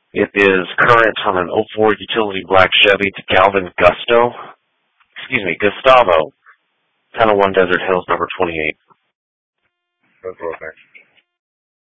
It is current on an '04 utility black Chevy to Gustavo, 1001 Desert Hills, number 28. That's all, thanks.